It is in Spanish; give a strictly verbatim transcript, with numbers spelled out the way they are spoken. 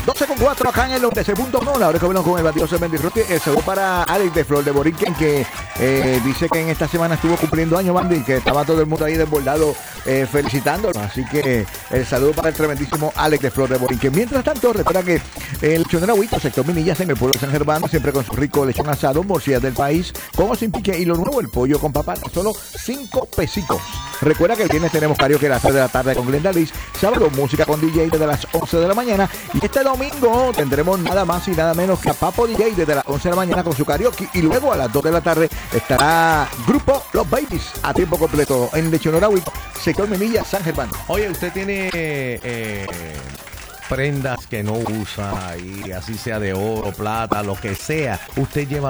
doce con cuatro acá en el noventa y seis punto uno. Ahora que venimos con el batido Mendy Ruti. El saludo para Alex de Flor de Borinquen, que eh, dice que en esta semana estuvo cumpliendo años, Bandy, y que estaba todo el mundo ahí desbordado eh, felicitándolo. Así que el saludo para el tremendísimo Alex de Flor de Borinquen. Mientras tanto, recuerda que el lechonero Huito, sector Minillas, en el pueblo de San Germán, siempre con su rico lechón asado, morcillas del país, como sin pique, y lo nuevo, el pollo con papas, solo cinco pesitos. Recuerda que el viernes tenemos karaoke a las tres de la tarde con Glenda Liz, sábado música con D J desde las once de la mañana, y este domingo tendremos nada más y nada menos que a Papo D J desde las once de la mañana con su karaoke, y luego a las dos de la tarde estará Grupo Los Babies a tiempo completo en Lechonera Huito, sector Minillas, San Germán. Oye, usted tiene eh, prendas que no usa, y así sea de oro, plata, lo que sea, usted lleva